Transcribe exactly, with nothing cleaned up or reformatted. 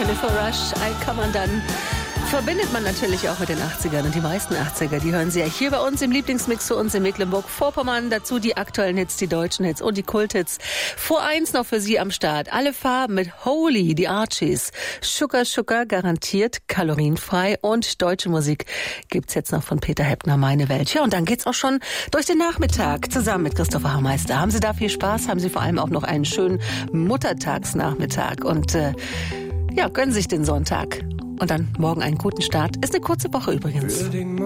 Jennifer Rush, I Come Undone. Verbindet man natürlich auch mit den achtzigern und die meisten achtziger, die hören Sie ja hier bei uns im Lieblingsmix für uns in Mecklenburg-Vorpommern. Dazu die aktuellen Hits, die deutschen Hits und die Kulthits. Vor eins noch für Sie am Start. Alle Farben mit Holy, die Archies. Sugar Sugar, garantiert kalorienfrei und deutsche Musik gibt's jetzt noch von Peter Heppner, Meine Welt. Ja, und dann geht's auch schon durch den Nachmittag zusammen mit Christopher Haumeister. Haben Sie da viel Spaß? Haben Sie vor allem auch noch einen schönen Muttertagsnachmittag und äh, ja, gönnen sich den Sonntag. Und dann morgen einen guten Start. Ist eine kurze Woche übrigens.